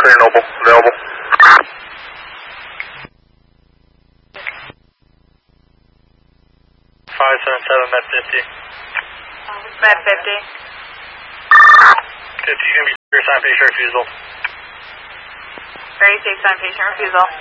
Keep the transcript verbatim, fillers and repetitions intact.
Clear Noble, available. five seven seven, Med fifty. Med fifty. fifty is going to be your sign patient refusal. thirty-six on patient refusal.